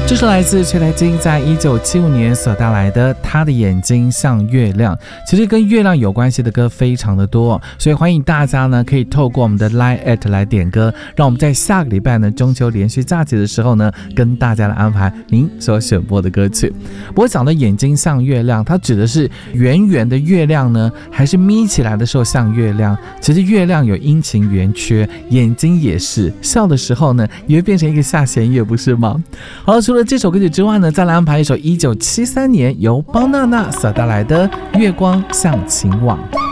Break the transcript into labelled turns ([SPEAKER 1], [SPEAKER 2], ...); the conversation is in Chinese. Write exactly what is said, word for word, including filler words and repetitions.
[SPEAKER 1] 这是来自崔台金在一九七五年所带来的《他的眼睛像月亮》。其实跟月亮有关系的歌非常的多，所以欢迎大家呢可以透过我们的 Line at 来点歌，让我们在下个礼拜呢中秋连续假期的时候呢跟大家来安排您所选播的歌曲。我讲的眼睛像月亮，它指的是圆圆的月亮呢，还是眯起来的时候像月亮？其实月亮有阴晴圆缺，眼睛也是，笑的时候呢也会变成一个下弦月，不是吗？好了，除了这首歌曲之外呢，再来安排一首一九七三年由包娜娜所带来的《月光像情网》。